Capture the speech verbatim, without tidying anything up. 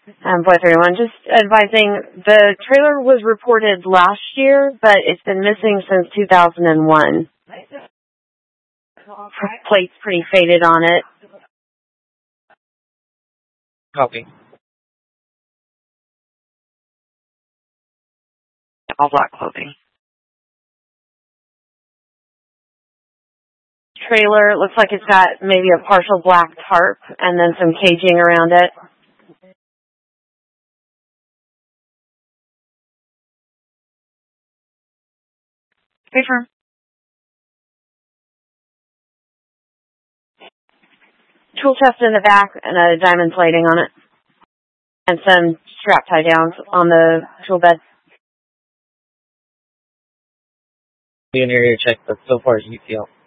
Um, Boy thirty-one, just advising, the trailer was reported last year, but it's been missing since two thousand one. Plate's pretty faded on it. Copy. All black clothing. Trailer looks like it's got maybe a partial black tarp and then some caging around it. Confirm. Tool chest in the back and a diamond plating on it. And some strap tie downs on the tool bed. The interior check, but so far it's U T L.